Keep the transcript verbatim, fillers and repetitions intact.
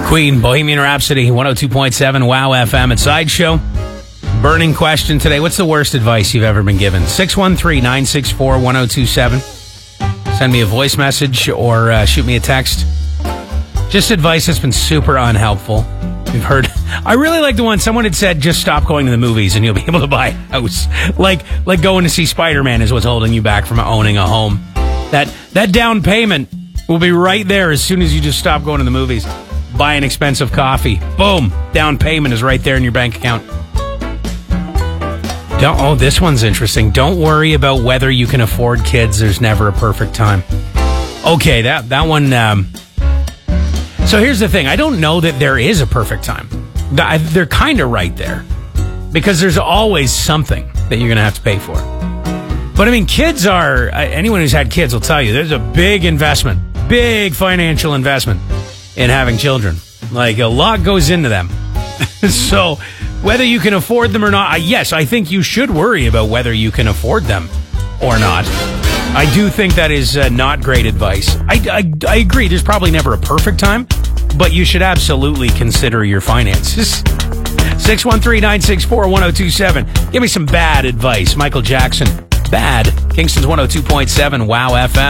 Queen, Bohemian Rhapsody, one oh two point seven Wow F M at Sideshow. Burning question today. What's the worst advice you've ever been given? six one three, nine six four, one oh two seven. Send me a voice message or uh, shoot me a text. Just advice that's been super unhelpful. We've heard. I really like the one someone had said, just stop going to the movies and you'll be able to buy a house. Like, like going to see Spider-Man is what's holding you back from owning a home. That, that down payment will be right there as soon as you just stop going to the movies. Buy an expensive coffee. Boom. Down payment is right there in your bank account. Don't, oh, this one's interesting. Don't worry about whether you can afford kids. There's never a perfect time. Okay, that, that one... Um, so here's the thing. I don't know that there is a perfect time. They're kind of right there. Because there's always something that you're going to have to pay for. But I mean, kids are... Anyone who's had kids will tell you, there's a big investment. Big financial investment in having children. Like, a lot goes into them. So, whether you can afford them or not, I, yes, I think you should worry about whether you can afford them or not. I do think that is uh, not great advice. I, I, I agree, there's probably never a perfect time, but you should absolutely consider your finances. six one three, nine six four, one oh two seven. Give me some bad advice. Michael Jackson. Bad. Kingston's one oh two point seven Wow F M.